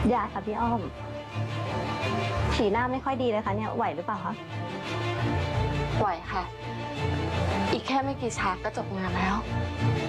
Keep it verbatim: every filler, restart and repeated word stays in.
อย่าค่ะพี่อ้อมสีหน้าไม่ค่อยดีเลยค่ะเนี่ยไหวหรือเปล่าคะไหวค่ะ อีกแค่ไม่กี่ฉากก็จบงานแล้ว